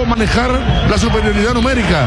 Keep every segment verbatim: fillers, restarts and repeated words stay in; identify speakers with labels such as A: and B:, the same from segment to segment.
A: manejar la superioridad numérica.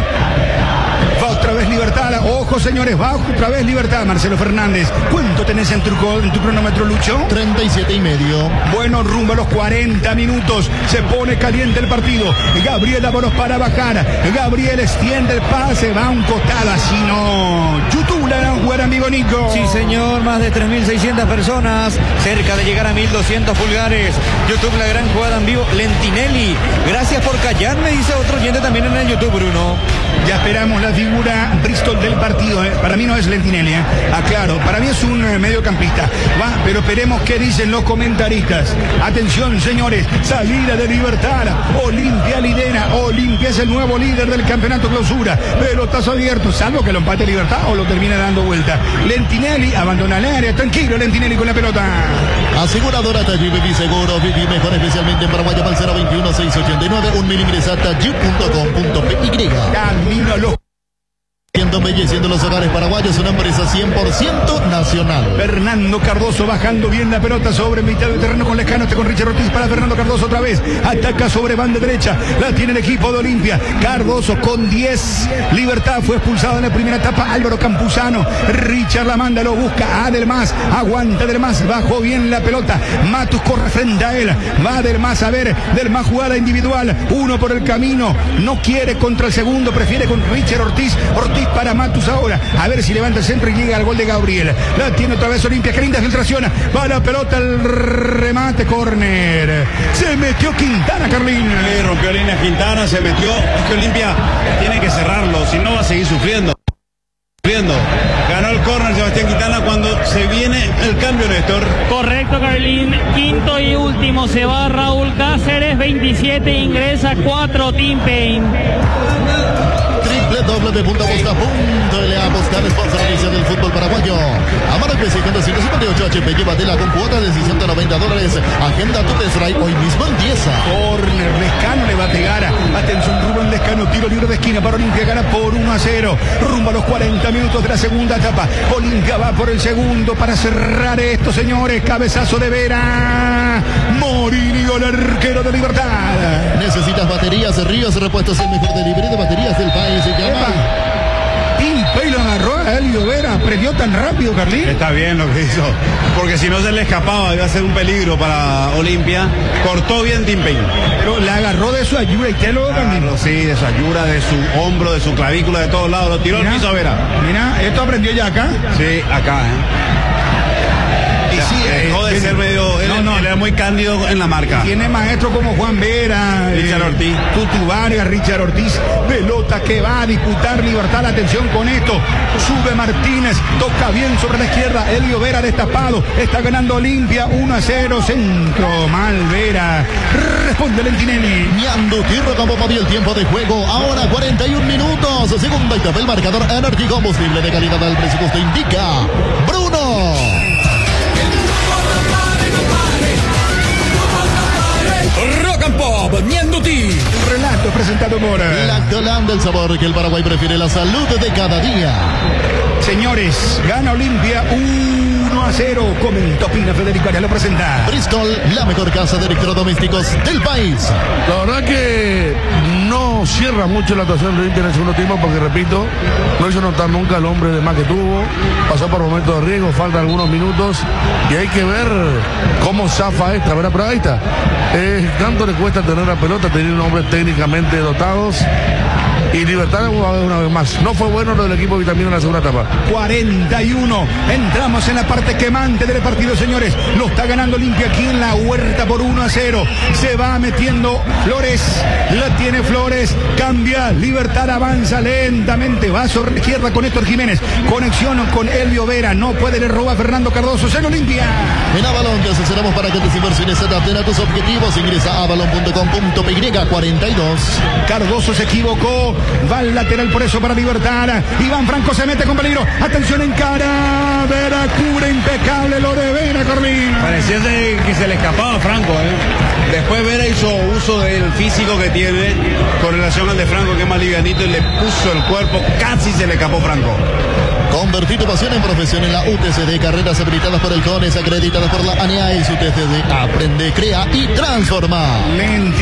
B: Va otra vez Libertad, ojo señores, va otra vez Libertad. Marcelo Fernández, ¿cuánto tenés en tu, en tu cronómetro, Lucho?
C: treinta y siete y medio.
B: Bueno, rumbo a los cuarenta minutos, se pone caliente el partido. Gabriel Ábalos para bajar, Gabriel extiende el pase, va a un costado, así no. YouTube la gran jugada, amigo Nico.
D: Sí señor, más de tres mil seiscientas personas, cerca de llegar a mil doscientos pulgares. YouTube la gran jugada en vivo, Lentinelli, gracias por callarme, dice otro oyente también en el YouTube, Bruno.
B: Ya esperamos la figura Bristol del partido, ¿eh? Para mí no es Lentinelli, ¿eh? Aclaro, para mí es un eh, mediocampista, va, pero esperemos qué dicen los comentaristas. Atención señores, salida de Libertad, Olimpia lidera, Olimpia es el nuevo líder del campeonato clausura, pelotazo abierto, salvo que lo empate Libertad o lo termine dando vuelta. Lentinelli abandona el área, tranquilo Lentinelli con la pelota.
C: Aseguradora Tayyip Viví Seguro, Viví mejor especialmente en Paraguay, al cero veintiuno seis ochenta y nueve, un mil ingresa a tayyip punto com punto pe y.
B: Camino a los
C: Embelleciendo los hogares paraguayos, una empresa cien por ciento nacional.
B: Fernando Cardoso bajando bien la pelota sobre mitad del terreno con Lescano, este con Richard Ortiz para Fernando Cardoso otra vez, ataca sobre banda derecha, la tiene el equipo de Olimpia, Cardoso con diez, Libertad fue expulsado en la primera etapa, Álvaro Campuzano, Richard la manda, lo busca, Adelmas, aguanta Adelmas, bajó bien la pelota, Matus corre frente a él, va Adelmas a ver, Delmas jugada individual, uno por el camino, no quiere contra el segundo, prefiere con Richard Ortiz, Ortiz para Matus ahora, a ver si levanta el centro y llega al gol de Gabriel. La tiene otra vez Olimpia, qué linda filtración, va la pelota, el remate, córner. Se metió Quintana, Carlín.
E: Le rompió línea Quintana, se metió. Es que Olimpia tiene que cerrarlo, si no va a seguir sufriendo. Sufriendo. Ganó el córner Sebastián Quintana cuando se viene el cambio, Néstor.
F: Correcto, Carlín. Quinto y último se va Raúl Cáceres, veintisiete, ingresa cuatro, Team Pain.
C: doble u doble u doble u punto aposta punto ele a Apostar, sponsor oficial del fútbol paraguayo. Amaro P seiscientos cincuenta y ocho H P, llévatela con cuota de seiscientos noventa dólares. Agenda tu test drive hoy mismo empieza.
B: Corner, Lescano le va a pegar. Atención, Rubén Lescano, tiro libre de esquina para Olimpia, gana por uno a cero. Rumbo a los cuarenta minutos de la segunda etapa. Olimpia va por el segundo para cerrar esto, señores. Cabezazo de Vera. Morillo, el arquero de Libertad.
C: Necesitas baterías, Ríos Repuestos, el mejor delivery de baterías del país. Se llama
B: Tim Pay lo agarró a Elio Vera, aprendió tan rápido, Carlín.
E: Está bien lo que hizo, porque si no se le escapaba, iba a ser un peligro para Olimpia. Cortó bien Tim Pay.
B: Pero la agarró de su ayuda y te lo
E: claro, sí, de su ayuda, de su hombro, de su clavícula, de todos lados. Lo tiró al piso a Vera.
B: Mira, esto aprendió ya acá.
E: Sí, acá, ¿eh? Y sí, dejó de ser medio, él, no, no, él era muy cándido en la marca.
B: Tiene maestros como Juan Vera,
E: Richard eh, Ortiz,
B: Tutu Vargas, Richard Ortiz, pelota que va a disputar Libertad, atención con esto, sube Martínez, toca bien sobre la izquierda, Elio Vera destapado, está ganando Olimpia, uno a cero, centro, mal Vera, responde Lentinelli.
C: Ñando Tierra Campo Pavi, el tiempo de juego, ahora cuarenta y un minutos, segunda etapa, el marcador Energy Combustible de calidad al presupuesto indica Bruno.
G: Rock and Pop, Ñanduti.
B: Relato presentado por
C: Lactolanda, el sabor que el Paraguay prefiere, la salud de cada día.
B: Señores, gana Olimpia uno a cero. Comenta, opina Federico Arias, lo presenta
C: Bristol, la mejor casa de electrodomésticos del país.
A: La verdad que no cierra mucho la actuación de Olimpia en el segundo tiempo, porque repito, no hizo notar nunca el hombre de más que tuvo, pasó por momentos de riesgo, faltan algunos minutos y hay que ver cómo zafa esta, ¿verdad? Pero ahí está, eh, tanto le cuesta tener la pelota, tener hombres técnicamente dotados. Y Libertad una vez más. No fue bueno lo del equipo Vitamina en la segunda etapa.
B: cuarenta y uno. Entramos en la parte quemante del partido, señores. Lo está ganando Olimpia aquí en la Huerta por uno a cero. Se va metiendo Flores. La tiene Flores. Cambia. Libertad avanza lentamente. Va sobre la izquierda con Héctor Jiménez. Conexión con Elvio Vera. No puede le robar a Fernando Cardoso. Se Olimpia.
C: En Avalon te asesoramos para que tus inversiones se adapten a tus objetivos. Ingresa a avalon punto com punto pe y. cuarenta y dos.
B: Cardoso se equivocó. Va al lateral por eso para Libertad. Iván Franco se mete con peligro. Atención en cara. Vera cubre impecable lo de Vera, Corlín.
E: Parecía que se le escapaba a Franco, ¿eh? Después Vera hizo uso del físico que tiene con relación al de Franco, que es más livianito, y le puso el cuerpo. Casi se le escapó Franco.
C: Convertir tu pasión en profesión en la U T C D. Carreras habilitadas por el CONES, acreditadas por la A N E A y su T C D. Aprende, crea y transforma.
B: Lenti.